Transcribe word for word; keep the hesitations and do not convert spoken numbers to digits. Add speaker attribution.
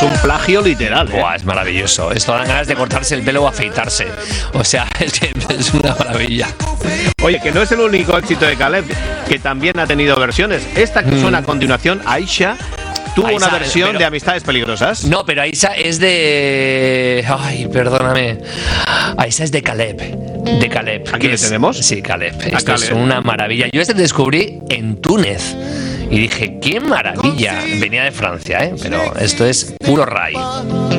Speaker 1: es un plagio literal. ¿eh?
Speaker 2: Buah, es maravilloso. Esto dan ganas de cortarse el pelo o afeitarse. O sea, es que es una maravilla.
Speaker 1: Oye, que no es el único éxito de Caleb, que también ha tenido versiones. Esta que mm. suena a continuación, Aisha, tuvo Aisha, una versión pero, de Amistades Peligrosas.
Speaker 2: No, pero Aisha es de... Ay, perdóname. Aisha es de Caleb. De Caleb.
Speaker 1: ¿Aquí le
Speaker 2: es...
Speaker 1: tenemos?
Speaker 2: Sí, Caleb. Esto Caleb. Es una maravilla. Yo este descubrí en Túnez. Y dije, qué maravilla. Venía de Francia, ¿eh? Pero esto es puro ray.